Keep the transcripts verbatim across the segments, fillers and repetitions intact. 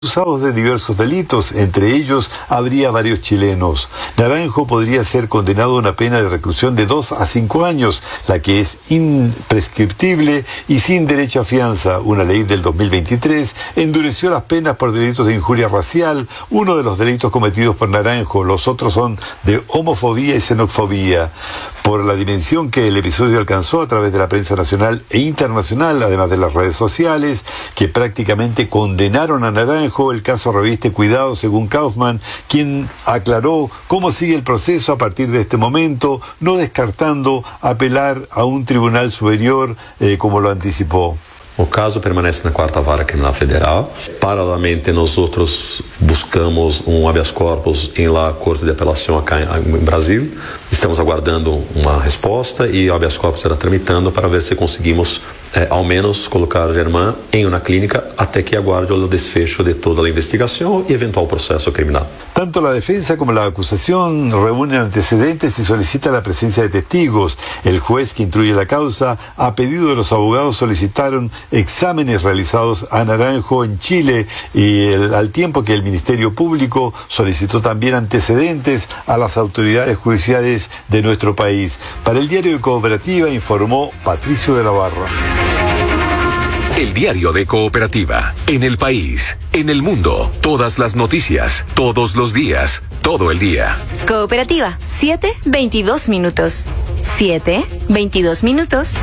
Acusados de diversos delitos, entre ellos habría varios chilenos. Naranjo podría ser condenado a una pena de reclusión de dos a cinco años, la que es imprescriptible y sin derecho a fianza. Una ley del dos mil veintitrés endureció las penas por delitos de injuria racial, uno de los delitos cometidos por Naranjo. Los otros son de homofobia y xenofobia. Por la dimensión que el episodio alcanzó a través de la prensa nacional e internacional, además de las redes sociales, que prácticamente condenaron a Naranjo, el caso reviste cuidado según Kaufman, quien aclaró cómo sigue el proceso a partir de este momento, no descartando apelar a un tribunal superior, eh, como lo anticipó. O caso permanece na quarta vara criminal federal. Paralelamente, nós outros buscamos um habeas corpus em la Corte de Apelação acá em Brasil. Estamos aguardando uma resposta e o habeas corpus será tramitando para ver se conseguimos, eh, ao menos, colocar a irmã em uma clínica até que aguarde o desfecho de toda a investigação e eventual processo criminal. Tanto la defensa como la acusación reúnen antecedentes y solicitan la presencia de testigos. El juez que instruye la causa, a pedido de los abogados, solicitaron exámenes realizados a Naranjo en Chile y el, al tiempo que el Ministerio Público solicitó también antecedentes a las autoridades judiciales de nuestro país. Para el Diario de Cooperativa informó Patricio de la Barra. El Diario de Cooperativa, en el país, en el mundo, todas las noticias, todos los días, todo el día. Cooperativa, siete veintidós minutos. siete veintidós minutos.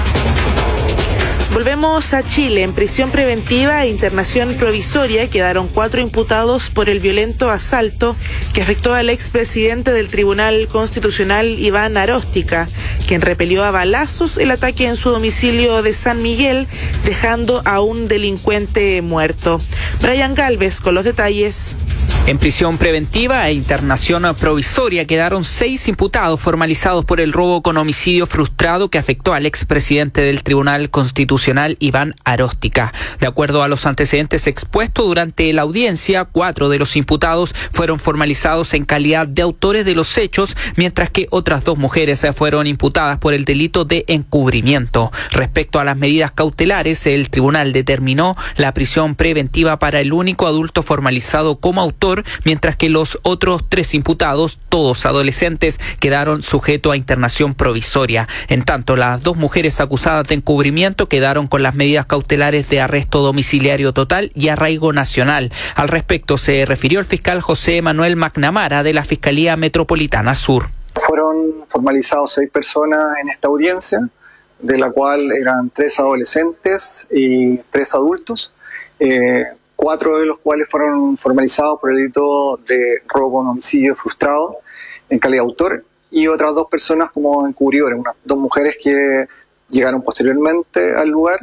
Volvemos a Chile. En prisión preventiva e internación provisoria quedaron cuatro imputados por el violento asalto que afectó al expresidente del Tribunal Constitucional, Iván Aróstica, quien repelió a balazos el ataque en su domicilio de San Miguel, dejando a un delincuente muerto. Brian Galvez con los detalles. En prisión preventiva e internación provisoria quedaron seis imputados formalizados por el robo con homicidio frustrado que afectó al expresidente del Tribunal Constitucional, Iván Aróstica. De acuerdo a los antecedentes expuestos durante la audiencia, cuatro de los imputados fueron formalizados en calidad de autores de los hechos, mientras que otras dos mujeres fueron imputadas por el delito de encubrimiento. Respecto a las medidas cautelares, el tribunal determinó la prisión preventiva para el único adulto formalizado como autor, mientras que los otros tres imputados, todos adolescentes, quedaron sujetos a internación provisoria. En tanto, las dos mujeres acusadas de encubrimiento quedaron con las medidas cautelares de arresto domiciliario total y arraigo nacional. Al respecto se refirió el fiscal José Manuel McNamara de la Fiscalía Metropolitana Sur. Fueron formalizados seis personas en esta audiencia, de la cual eran tres adolescentes y tres adultos. Eh, cuatro de los cuales fueron formalizados por el delito de robo con homicidio frustrado en calidad de autor, y otras dos personas como encubridores, unas dos mujeres que llegaron posteriormente al lugar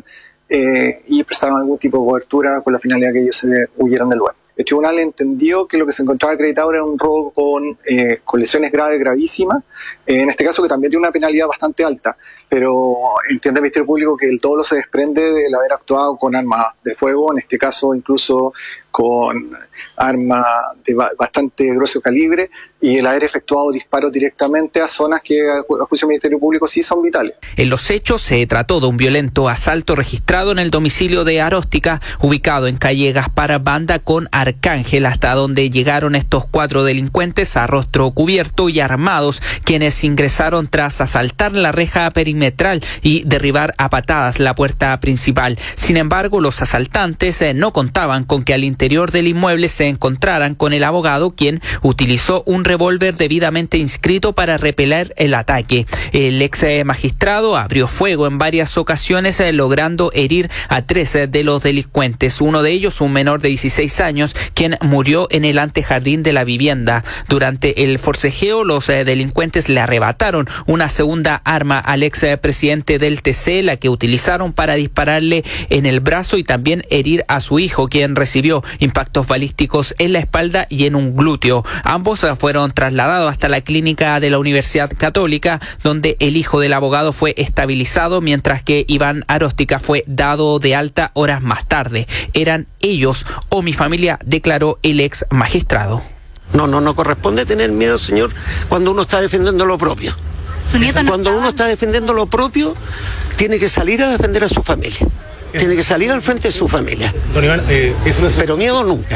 eh, y prestaron algún tipo de cobertura con la finalidad que ellos se huyeran del lugar. El tribunal entendió que lo que se encontraba acreditado era un robo con, eh, con lesiones graves, gravísimas, eh, en este caso que también tiene una penalidad bastante alta, pero entiende el Ministerio Público que el dolo se desprende del haber actuado con armas de fuego, en este caso incluso con armas de bastante grueso calibre, y el haber efectuado disparos directamente a zonas que a juicio del Ministerio Público sí son vitales. En los hechos se trató de un violento asalto registrado en el domicilio de Aróstica, ubicado en calle Gaspar Banda con Arcángel, hasta donde llegaron estos cuatro delincuentes a rostro cubierto y armados, quienes ingresaron tras asaltar la reja perimetral y derribar a patadas la puerta principal. Sin embargo, los asaltantes eh, no contaban con que al interior del inmueble se encontraran con el abogado, quien utilizó un revólver debidamente inscrito para repeler el ataque. El ex magistrado abrió fuego en varias ocasiones, eh, logrando herir a tres eh, de los delincuentes, uno de ellos un menor de dieciséis años, quien murió en el antejardín de la vivienda. Durante el forcejeo, los eh, delincuentes le arrebataron una segunda arma al ex eh, presidente del T C, la que utilizaron para dispararle en el brazo y también herir a su hijo, quien recibió impactos balísticos en la espalda y en un glúteo. Ambos eh, fueron trasladados hasta la clínica de la Universidad Católica, donde el hijo del abogado fue estabilizado, mientras que Iván Aróstica fue dado de alta horas más tarde. Eran ellos o mi familia, declaró el ex magistrado. No, no, no corresponde tener miedo, señor, cuando uno está defendiendo lo propio. Su nieto no Cuando estaba... uno está defendiendo lo propio, tiene que salir a defender a su familia. tiene que salir al frente de su familia. Don Iván, eh, es una... Pero miedo nunca.